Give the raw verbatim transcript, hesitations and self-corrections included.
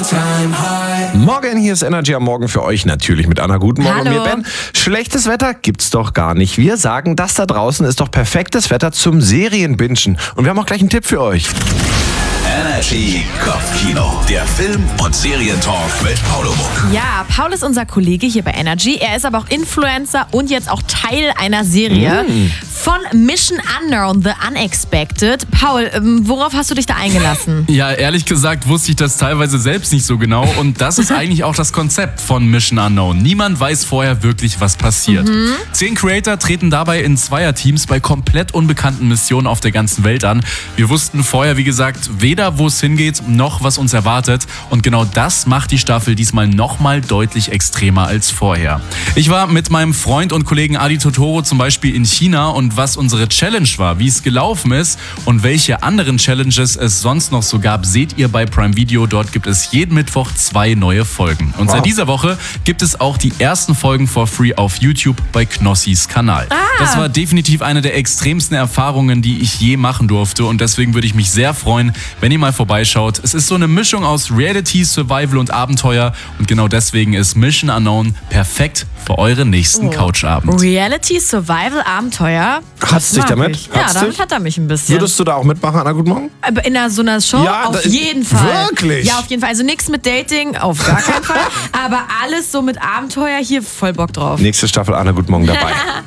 Morgen, hier ist Energy am Morgen für euch, natürlich mit Anna. Guten Morgen, Hallo. mir Ben. Schlechtes Wetter gibt's doch gar nicht. Wir sagen, das da draußen ist doch perfektes Wetter zum Serienbingen. Und wir haben auch gleich einen Tipp für euch. Energy Kopfkino, der Film- und Serientalk mit Paulo Muck. Ja, Paul ist unser Kollege hier bei Energy. Er ist aber auch Influencer und jetzt auch Teil einer Serie Mm. von Mission Unknown, The Unexpected. Paul, ähm, worauf hast du dich da eingelassen? Ja, ehrlich gesagt wusste ich das teilweise selbst nicht so genau und das ist eigentlich auch das Konzept von Mission Unknown. Niemand weiß vorher wirklich, was passiert. Mhm. Zehn Creator treten dabei in Zweierteams bei komplett unbekannten Missionen auf der ganzen Welt an. Wir wussten vorher, wie gesagt, weder wo es hingeht, noch was uns erwartet und genau das macht die Staffel diesmal nochmal deutlich extremer als vorher. Ich war mit meinem Freund und Kollegen Adi Totoro zum Beispiel in China und was unsere Challenge war, wie es gelaufen ist und welche anderen Challenges es sonst noch so gab, seht ihr bei Prime Video. Dort gibt es jeden Mittwoch zwei neue Folgen. Und Wow. seit dieser Woche gibt es auch die ersten Folgen for free auf YouTube bei Knossis Kanal. Ah. Das war definitiv eine der extremsten Erfahrungen, die ich je machen durfte und deswegen würde ich mich sehr freuen, wenn ihr mal vorbeischaut. Es ist so eine Mischung aus Reality, Survival und Abenteuer und genau deswegen ist Mission Unknown perfekt für euren nächsten Oh. Couchabend. Reality, Survival, Abenteuer. Hat's Das dich mag damit? ich. Ja, Hat's damit dich? hat er mich ein bisschen. Würdest du da auch mitmachen, Anna? Guten Morgen. Aber in einer, so einer Show? Ja, auf da- jeden Fall. Wirklich? Ja, auf jeden Fall. Also nichts mit Dating, auf gar keinen Fall. Aber alles so mit Abenteuer, hier voll Bock drauf. Nächste Staffel, Anna, guten Morgen dabei.